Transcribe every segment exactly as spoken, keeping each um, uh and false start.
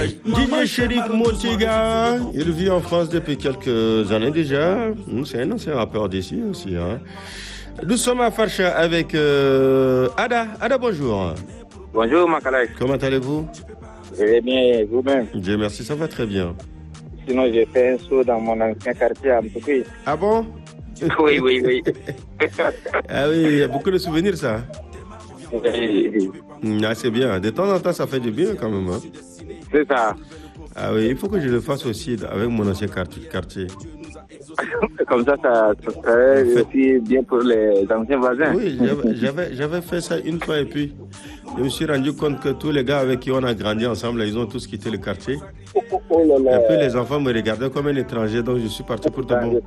Euh, D J Chérif Motiga, il vit en France depuis quelques années déjà. C'est un ancien rappeur d'ici aussi. Hein. Nous sommes à Farsha avec euh, Ada. Ada, bonjour. Bonjour, Makalai. Comment allez-vous? Je vais bien, vous-même. Dieu merci, ça va très bien. Sinon, j'ai fait un saut dans mon ancien quartier à Mtoukoui. Ah bon? Oui, oui, oui. Ah oui, il y a beaucoup de souvenirs, ça. Oui. Ah, c'est bien. De temps en temps, ça fait du bien quand même. Hein. C'est ça. Ah oui, il faut que je le fasse aussi avec mon ancien quartier. Comme ça, ça, ça serait en fait, aussi bien pour les anciens voisins. Oui, j'avais, j'avais, j'avais fait ça une fois et puis je me suis rendu compte que tous les gars avec qui on a grandi ensemble, ils ont tous quitté le quartier. Oh, oh, oh là là. Et puis les enfants me regardaient comme un étranger, donc je suis parti pour de bon.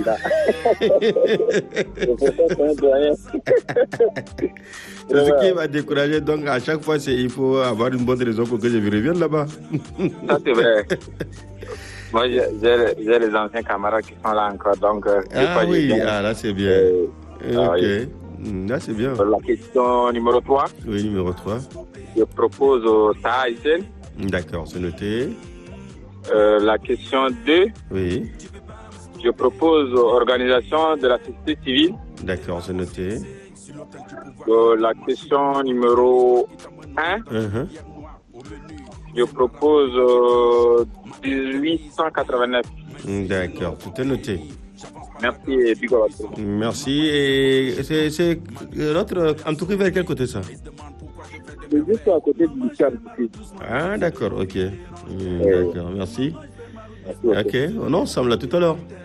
C'est ce qui m'a découragé, donc à chaque fois, c'est, il faut avoir une bonne raison pour que je revienne là-bas. Ça, c'est vrai. Moi, j'ai, j'ai les anciens camarades qui sont là encore, donc... Ah oui, bien. Ah, là, c'est bien. Euh, ok, ah, oui. Là, c'est bien. La question numéro trois. Oui, numéro trois. Je propose au Taha Hissène. D'accord, c'est noté. Euh, la question deux. Oui. Je propose aux organisations de la société civile. D'accord, c'est noté. Euh, la question numéro un. Uh-huh. Je propose euh, dix-huit cent quatre-vingt-neuf. D'accord, tout est noté. Merci et Bigo. Merci. Et c'est, c'est l'autre, en tout cas, vers quel côté ça? C'est juste à côté du Lucian. Ah, d'accord, ok. Euh... D'accord, merci. merci. Ok, on est ensemble là tout à l'heure.